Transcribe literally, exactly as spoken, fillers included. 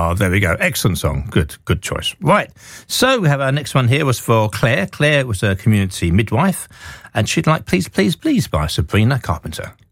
Oh, there we go. Excellent song. Good, good choice. Right. So we have our next one here was for Claire. Claire was a community midwife, and she'd like Please, Please, Please by Sabrina Carpenter.